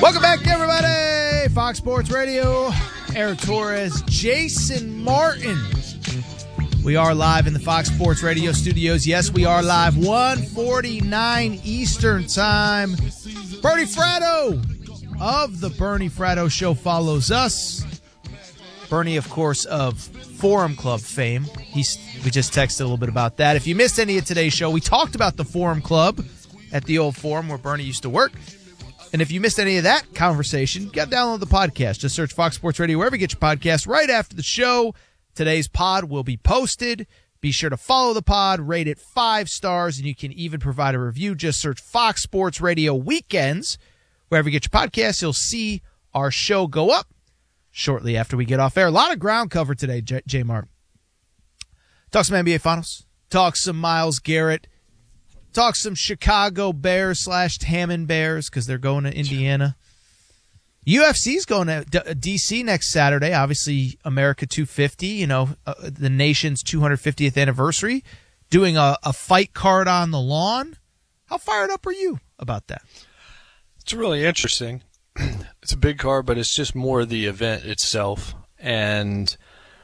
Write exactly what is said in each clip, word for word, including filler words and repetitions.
Welcome back, everybody. Fox Sports Radio. Eric Torres, Jason Martin. We are live in the Fox Sports Radio studios. Yes, we are live. one forty-nine Eastern Time. Bernie Fratto of the Bernie Fratto Show follows us. Bernie, of course, of Forum Club fame. He's, we just texted a little bit about that. If you missed any of today's show, we talked about the Forum Club at the old Forum where Bernie used to work. And if you missed any of that conversation, you got to download the podcast. Just search Fox Sports Radio wherever you get your podcasts. Right after the show, today's pod will be posted. Be sure to follow the pod, rate it five stars, and you can even provide a review. Just search Fox Sports Radio Weekends. Wherever you get your podcasts, you'll see our show go up shortly after we get off air. A lot of ground covered today, J- J-Mart. Talk some N B A Finals. Talk some Myles Garrett. Talk some Chicago Bears slash Hammond Bears because they're going to Indiana. U F C's going to D- D C next Saturday. Obviously, America two fifty, you know, uh, the nation's two hundred fiftieth anniversary, doing a, a fight card on the lawn. How fired up are you about that? It's really interesting. It's a big card, but it's just more the event itself. And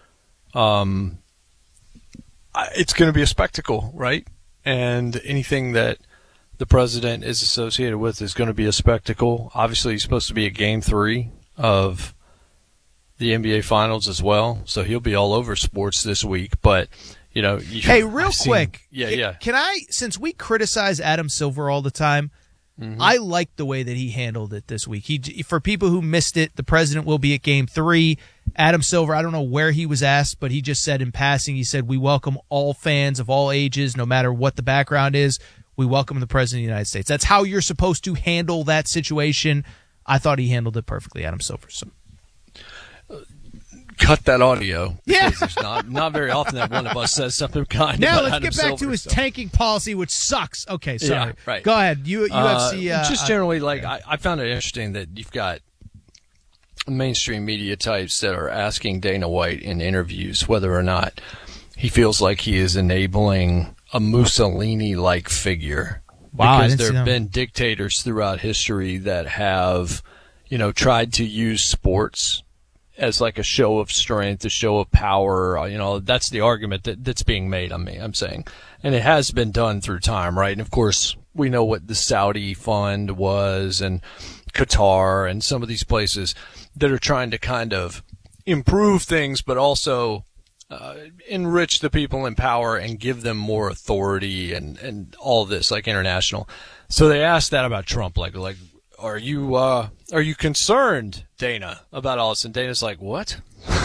um, I, it's going to be a spectacle, right? And anything that the president is associated with is going to be a spectacle. Obviously, he's supposed to be at game three of the N B A Finals as well, so he'll be all over sports this week. But, you know, you, hey, real seen, quick, yeah, can, yeah. Can I, since we criticize Adam Silver all the time, mm-hmm. I like the way that he handled it this week. He, for people who missed it, the president will be at game three. Adam Silver, I don't know where he was asked, but he just said in passing, he said, we welcome all fans of all ages, no matter what the background is. We welcome the president of the United States. That's how you're supposed to handle that situation. I thought he handled it perfectly, Adam Silver. So. Cut that audio. Yeah. There's not, not very often that one of us says something kind now about let's Adam get back Silver, to his so. tanking policy, which sucks. Okay, sorry. Yeah, right. Go ahead. U- UFC. Uh, Uh, just generally, like, I, I found it interesting that you've got mainstream media types that are asking Dana White in interviews whether or not he feels like he is enabling a Mussolini-like figure. Wow, because there have been dictators throughout history that have, you know, tried to use sports as like a show of strength, a show of power. You know, that's the argument that, that's being made on me, I'm saying. And it has been done through time, right? And, of course, we know what the Saudi fund was and Qatar and some of these places that are trying to kind of improve things but also uh, enrich the people in power and give them more authority and, and all this, like international. So they asked that about Trump, like, like, are you uh, are you concerned, Dana, about all this? And Dana's like, what?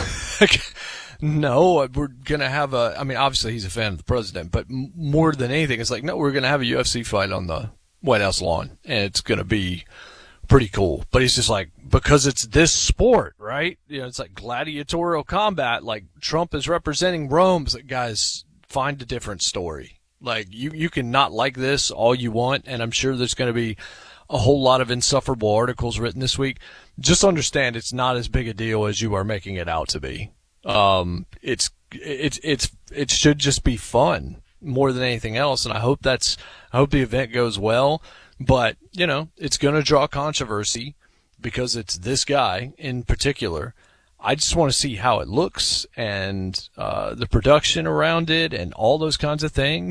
No, we're going to have a – I mean, obviously he's a fan of the president, but more than anything, it's like, no, we're going to have a U F C fight on the White House lawn, and it's going to be pretty cool. But he's just like, because it's this sport, right? You know, it's like gladiatorial combat. Like, Trump is representing Rome. It's like, guys, find a different story. Like, you, you can not like this all you want, and I'm sure there's going to be a whole lot of insufferable articles written this week. Just understand it's not as big a deal as you are making it out to be. Um, it's, it's, it's, it should just be fun more than anything else. And I hope that's, I hope the event goes well, but you know, it's going to draw controversy because it's this guy in particular. I just want to see how it looks and, uh, the production around it and all those kinds of things.